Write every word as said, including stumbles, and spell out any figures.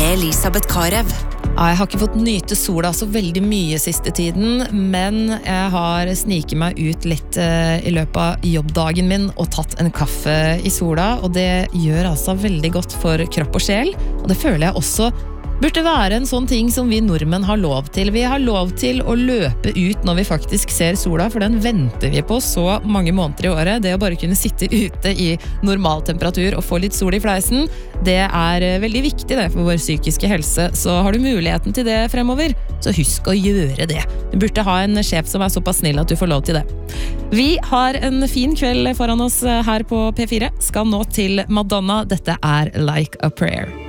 med Elisabeth Karev. Ja, jeg har ikke fått nyte sola så veldig mye siste tiden, men jeg har sniket meg ut litt eh, i løpet av jobbdagen min og tatt en kaffe i sola, og det gjør altså veldig godt for kropp og sjel, og det føler jeg også burde være en sånn ting som vi nordmenn har lov til. Vi har lov til å løpe ut når vi faktisk ser sola, for den venter vi på så mange måneder i året. Det å bare kunne sitte ute i normal temperatur og få litt sol i fleisen, det er veldig viktig det for vår psykiske helse. Så har du muligheten til det fremover, så husk å gjøre det. Du burde ha en sjef som er såpass snill at du får lov til det. Vi har en fin kveld foran oss her på P fire. Skal nå til Madonna. Dette er Like a Prayer.